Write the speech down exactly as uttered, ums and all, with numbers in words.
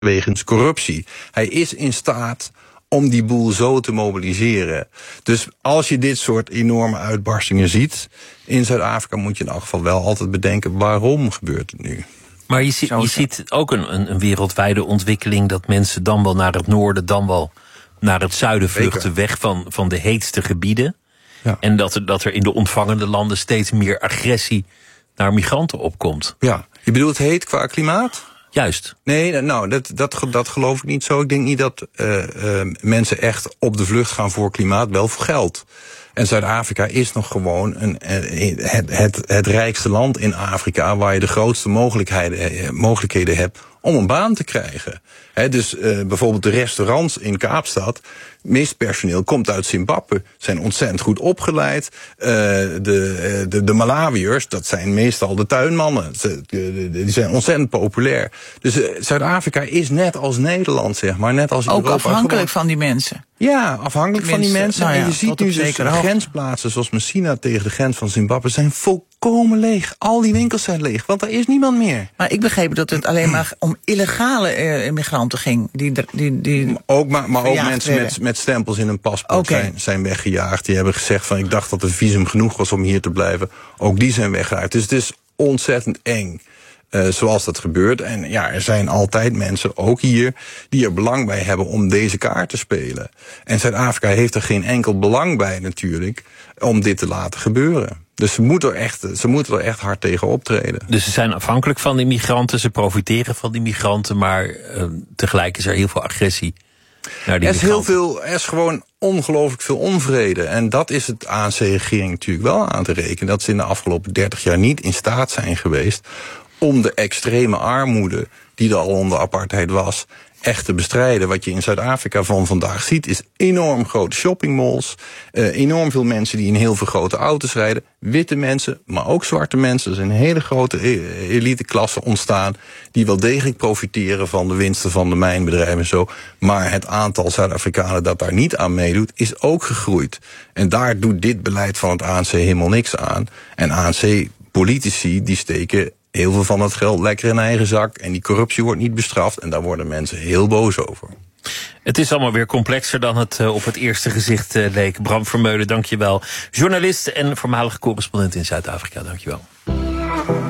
wegens corruptie. Hij is in staat om die boel zo te mobiliseren. Dus als je dit soort enorme uitbarstingen ziet in Zuid-Afrika, moet je in elk geval wel altijd bedenken, waarom gebeurt het nu? Maar je, je ziet ook een, een, een wereldwijde ontwikkeling dat mensen dan wel naar het noorden, dan wel naar het zuiden vluchten, Zeker. weg van, van de heetste gebieden. Ja. En dat er, dat er in de ontvangende landen steeds meer agressie naar migranten opkomt. Ja, je bedoelt heet qua klimaat? Juist. Nee, nou, dat, dat, dat geloof ik niet zo. Ik denk niet dat uh, uh, mensen echt op de vlucht gaan voor klimaat, wel voor geld. En Zuid-Afrika is nog gewoon een, het, het, het rijkste land in Afrika, waar je de grootste mogelijkheden, mogelijkheden hebt om een baan te krijgen. He, dus uh, bijvoorbeeld de restaurants in Kaapstad, meest personeel komt uit Zimbabwe, zijn ontzettend goed opgeleid. Uh, de, de, de Malawiërs, dat zijn meestal de tuinmannen, Ze, de, de, die zijn ontzettend populair. Dus uh, Zuid-Afrika is net als Nederland, zeg maar, net als Ook Europa. afhankelijk gewoon, van die mensen. Ja, afhankelijk van die mensen. Nou ja, en je ziet nu dus grensplaatsen zoals Messina tegen de grens van Zimbabwe zijn volkomen leeg. Al die winkels zijn leeg, want er is niemand meer. Maar ik begreep dat het alleen maar om illegale uh, immigranten ging. Die, die, die ook, maar maar ook mensen met, met stempels in hun paspoort okay. zijn, zijn weggejaagd. Die hebben gezegd van ik dacht dat het visum genoeg was om hier te blijven. Ook die zijn weggejaagd. Dus het is ontzettend eng. Uh, zoals dat gebeurt. En ja, er zijn altijd mensen, ook hier, die er belang bij hebben om deze kaart te spelen. En Zuid-Afrika heeft er geen enkel belang bij natuurlijk om dit te laten gebeuren. Dus ze moeten er echt, ze moeten er echt hard tegen optreden. Dus ze zijn afhankelijk van die migranten, ze profiteren van die migranten, maar uh, tegelijk is er heel veel agressie naar die er is migranten. heel veel, er is gewoon ongelooflijk veel onvrede. En dat is het A N C-regering natuurlijk wel aan te rekenen. Dat ze in de afgelopen dertig jaar niet in staat zijn geweest om de extreme armoede die er al onder apartheid was echt te bestrijden. Wat je in Zuid-Afrika van vandaag ziet is enorm grote shoppingmalls, uh, enorm veel mensen die in heel veel grote auto's rijden, witte mensen, maar ook zwarte mensen. Er zijn hele grote eliteklassen ontstaan die wel degelijk profiteren van de winsten van de mijnbedrijven en zo. Maar het aantal Zuid-Afrikanen dat daar niet aan meedoet is ook gegroeid. En daar doet dit beleid van het A N C helemaal niks aan. En A N C-politici die steken heel veel van dat geld lekker in eigen zak. En die corruptie wordt niet bestraft. En daar worden mensen heel boos over. Het is allemaal weer complexer dan het uh, op het eerste gezicht uh, leek. Bram Vermeulen, dank je wel. Journalist en voormalige correspondent in Zuid-Afrika, dank je wel.